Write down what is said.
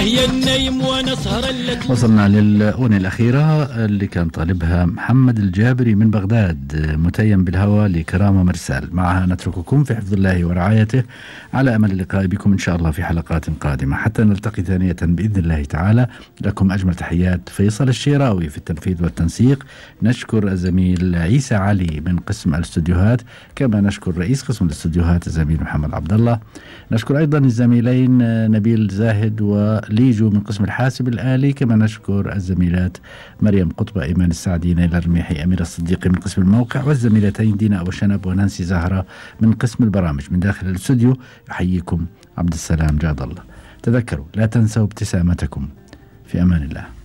هي النايم وانا سهران لك. وصلنا للأغنية الأخيرة اللي كان طالبها محمد الجابري من بغداد، متيم بالهوى لكرامة مرسال. معها نترككم في حفظ الله ورعايته، على أمل اللقاء بكم إن شاء الله في حلقات قادمة حتى نلتقي ثانية بإذن الله تعالى. لكم أجمل تحيات فيصل الشيراوي في التنفيذ والتنسيق. نشكر الزميل عيسى علي من قسم الاستوديوهات، كما نشكر رئيس قسم الاستوديوهات الزميل محمد عبد الله. نشكر أيضا الزميلين نبيل زاهد وليجو من قسم الحاسب الآلي، كما نشكر الزميلات مريم قطبة، إيمان السعدي، نيلة الرميحي، أميرة الصديقي من قسم الموقع، والزميلتين دينا أبو شنب ونانسي زهرة من قسم البرامج. من داخل الاستوديو يحييكم عبد السلام جاد الله. تذكروا لا تنسوا ابتسامتكم. في أمان الله.